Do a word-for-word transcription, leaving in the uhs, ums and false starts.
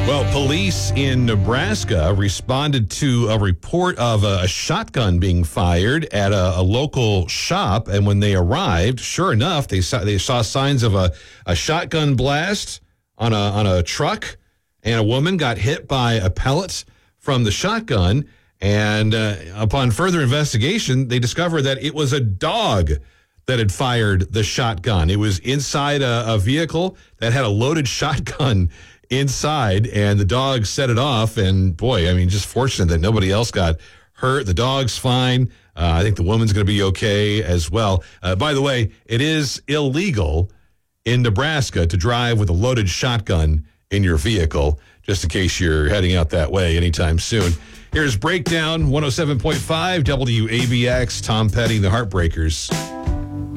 Well, police in Nebraska responded to a report of a, a shotgun being fired at a, a local shop, and when they arrived, sure enough, they saw they saw signs of a, a shotgun blast on a on a truck, and a woman got hit by a pellet from the shotgun. And uh, upon further investigation, they discovered that it was a dog that had fired the shotgun. It was inside a, a vehicle that had a loaded shotgun inside, and the dog set it off. And boy, I mean, just fortunate that nobody else got hurt. The dog's fine. Uh, I think the woman's going to be okay as well. Uh, by the way, it is illegal in Nebraska to drive with a loaded shotgun in your vehicle, just in case you're heading out that way anytime soon. Here's Breakdown, one oh seven point five W A B X, Tom Petty, the Heartbreakers.